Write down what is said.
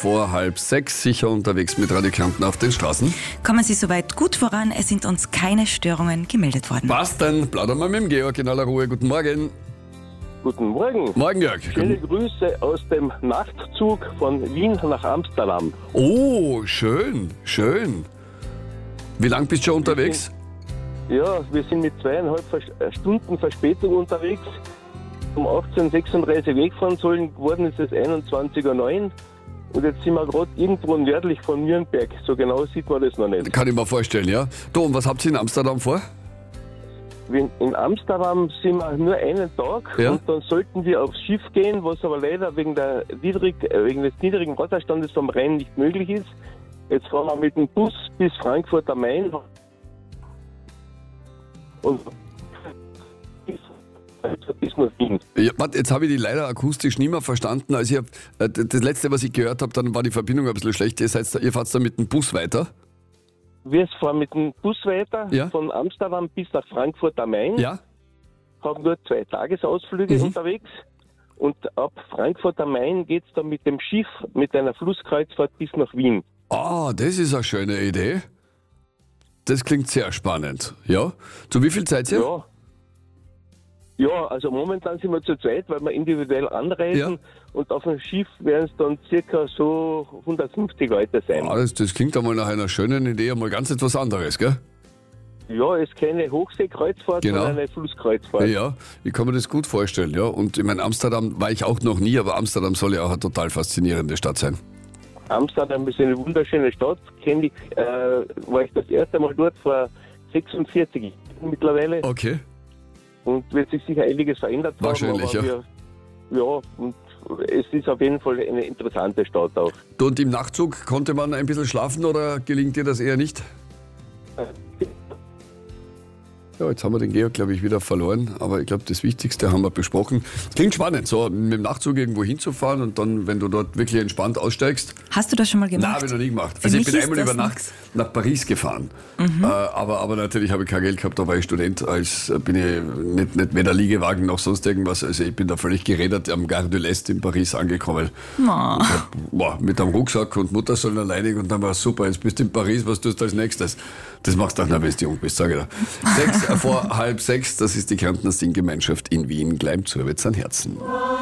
vor 5:30, sicher unterwegs mit Radio Kärnten auf den Straßen. Kommen Sie soweit gut voran, es sind uns keine Störungen gemeldet worden. Passt, dann plaudern wir mit dem Georg in aller Ruhe. Guten Morgen. Guten Morgen. Morgen, Georg. Schöne Grüße aus dem Nachtzug von Wien nach Amsterdam. Oh, schön, schön. Wie lang bist du schon unterwegs? Ja, wir sind mit 2,5 Stunden Verspätung unterwegs. Um 18:36 Uhr wegfahren sollen, geworden ist es 21:09 Uhr. Und jetzt sind wir gerade irgendwo nördlich von Nürnberg. So genau sieht man das noch nicht. Kann ich mir vorstellen, ja. Du, und was habt ihr in Amsterdam vor? In Amsterdam sind wir nur einen Tag Ja. und dann sollten wir aufs Schiff gehen, was aber leider wegen des niedrigen Wasserstandes vom Rhein nicht möglich ist. Jetzt fahren wir mit dem Bus bis Frankfurt am Main und bis nach Wien. Ja, warte, jetzt habe ich die leider akustisch nicht mehr verstanden. Also das letzte, was ich gehört habe, dann war die Verbindung ein bisschen schlecht. Ihr fahrt da mit dem Bus weiter? Wir fahren mit dem Bus weiter Ja. von Amsterdam bis nach Frankfurt am Main. Ja. Haben nur 2 Tagesausflüge unterwegs. Und ab Frankfurt am Main geht es dann mit dem Schiff, mit einer Flusskreuzfahrt bis nach Wien. Ah, das ist eine schöne Idee. Das klingt sehr spannend. Ja. Zu wie viel Zeit seid ihr? Ja. Ja, also momentan sind wir zu zweit, weil wir individuell anreisen. Ja. Und auf dem Schiff werden es dann circa so 150 Leute sein. Ah, das klingt einmal nach einer schönen Idee, einmal ganz etwas anderes, gell? Ja, es ist keine Hochseekreuzfahrt, Genau. sondern eine Flusskreuzfahrt. Ja, ich kann mir das gut vorstellen, ja. Und ich meine, Amsterdam war ich auch noch nie, aber Amsterdam soll ja auch eine total faszinierende Stadt sein. Amsterdam ist eine wunderschöne Stadt. War ich das erste Mal dort vor 46 Jahren mittlerweile. Okay. Und wird sich sicher einiges verändert haben. Wahrscheinlich, aber und es ist auf jeden Fall eine interessante Stadt auch. Du, und im Nachtzug konnte man ein bisschen schlafen oder gelingt dir das eher nicht? Ja, jetzt haben wir den Georg, glaube ich, wieder verloren. Aber ich glaube, das Wichtigste haben wir besprochen. Klingt spannend, so mit dem Nachtzug irgendwo hinzufahren und dann, wenn du dort wirklich entspannt aussteigst. Hast du das schon mal Nein, gemacht? habe ich noch nie gemacht. Für Also ich mich bin ist einmal das über Nacht nix. nach Paris gefahren. Aber natürlich habe ich kein Geld gehabt, da war ich Student, als bin ich nicht weder Liegewagen noch sonst irgendwas. Also ich bin da völlig gerädert am Gare de l'Est in Paris angekommen. Mit einem Rucksack und Muttersohn alleinig und dann war es super, jetzt bist du in Paris, was tust du als nächstes? Das machst du auch, wenn du jung bist, sage ich dir. 6 vor 5:30, das ist die Kärntner Singgemeinschaft in Wien, Gleim zu Herzen.